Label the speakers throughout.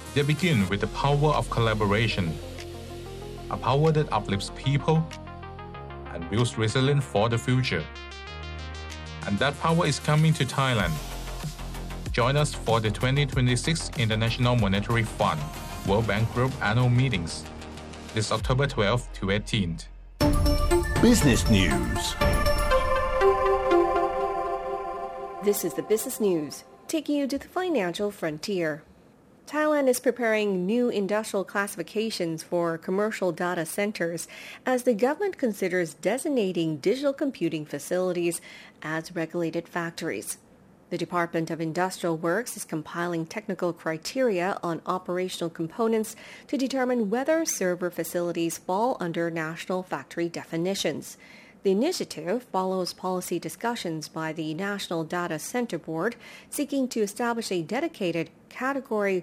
Speaker 1: They begin with the power of collaboration, a power that uplifts people and builds resilience for the future. And that power is coming to Thailand. Join us for the 2026 International Monetary Fund World Bank Group annual meetings this October 12th to 18th.
Speaker 2: Business News.
Speaker 3: This is the Business News, taking you to the financial frontier. Thailand is preparing new industrial classifications for commercial data centers as the government considers designating digital computing facilities as regulated factories. The Department of Industrial Works is compiling technical criteria on operational components to determine whether server facilities fall under national factory definitions. The initiative follows policy discussions by the National Data Center Board seeking to establish a dedicated Category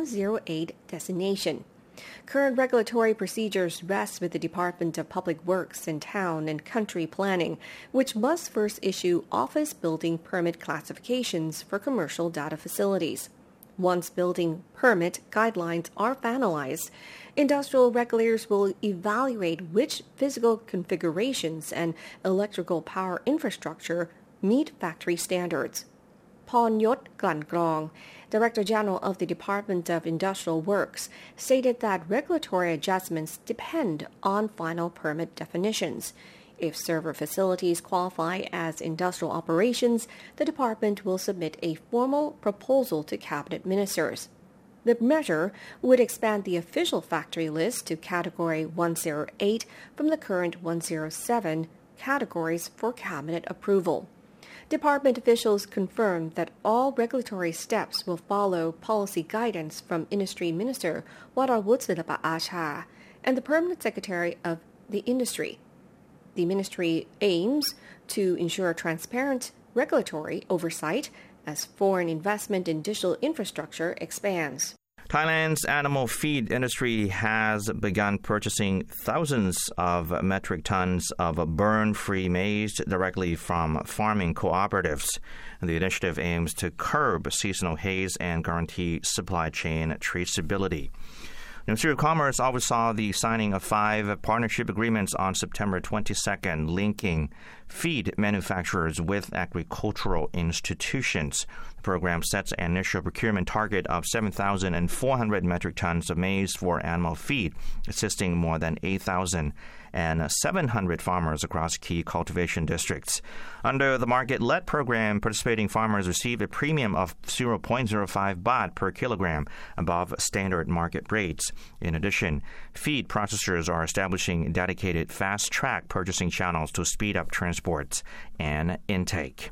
Speaker 3: 108 designation. Current regulatory procedures rest with the Department of Public Works and Town and Country Planning, which must first issue office building permit classifications for commercial data facilities. Once building permit guidelines are finalized, industrial regulators will evaluate which physical configurations and electrical power infrastructure meet factory standards. Pornyot Glangrong, Director General of the Department of Industrial Works, stated that regulatory adjustments depend on final permit definitions. If server facilities qualify as industrial operations, the department will submit a formal proposal to cabinet ministers. The measure would expand the official factory list to Category 108 from the current 107 categories for cabinet approval. Department officials confirmed that all regulatory steps will follow policy guidance from Industry Minister Warawut Silapa Acha and the Permanent Secretary of the Industry. The ministry aims to ensure transparent regulatory oversight as foreign investment in digital infrastructure expands.
Speaker 4: Thailand's animal feed industry has begun purchasing thousands of metric tons of burn-free maize directly from farming cooperatives. The initiative aims to curb seasonal haze and guarantee supply chain traceability. The Ministry of Commerce oversaw the signing of 5 partnership agreements on September 22nd, linking feed manufacturers with agricultural institutions. The program sets an initial procurement target of 7,400 metric tons of maize for animal feed, assisting more than 8,700 farmers across key cultivation districts. Under the market-led program, participating farmers receive a premium of 0.05 baht per kilogram above standard market rates. In addition, feed processors are establishing dedicated fast-track purchasing channels to speed up transports and intake.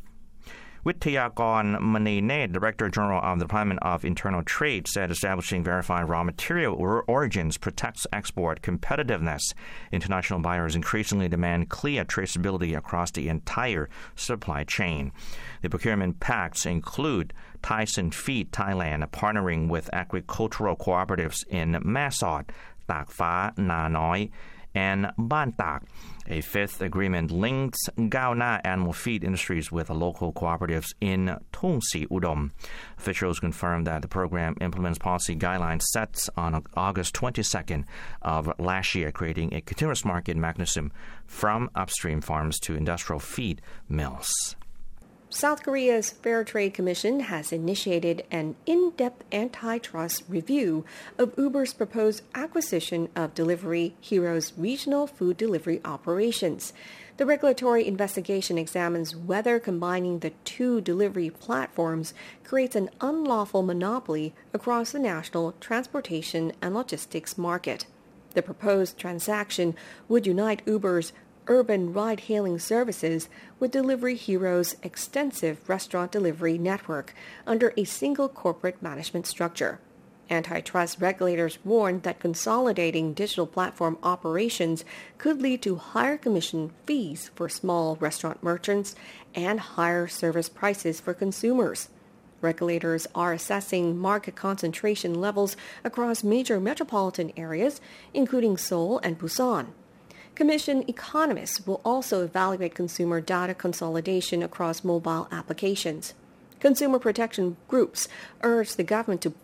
Speaker 4: Wittayakon Manine, Director General of the Department of Internal Trade, said establishing verified raw material origins protects export competitiveness. International buyers increasingly demand clear traceability across the entire supply chain. The procurement pacts include Tyson Feed Thailand partnering with agricultural cooperatives in Masot, Tak Pha, Na Noi, and Ban Tak. A 5th agreement links Gao Na animal feed industries with local cooperatives in Thung Si Udom. Officials confirmed that the program implements policy guidelines set on August 22nd of last year, creating a continuous market mechanism from upstream farms to industrial feed mills.
Speaker 3: South Korea's Fair Trade Commission has initiated an in-depth antitrust review of Uber's proposed acquisition of Delivery Hero's regional food delivery operations. The regulatory investigation examines whether combining the 2 delivery platforms creates an unlawful monopoly across the national transportation and logistics market. The proposed transaction would unite Uber's urban ride-hailing services with Delivery Hero's extensive restaurant delivery network under a single corporate management structure. Antitrust regulators warned that consolidating digital platform operations could lead to higher commission fees for small restaurant merchants and higher service prices for consumers. Regulators are assessing market concentration levels across major metropolitan areas, including Seoul and Busan. Commission economists will also evaluate consumer data consolidation across mobile applications. Consumer protection groups urge the government to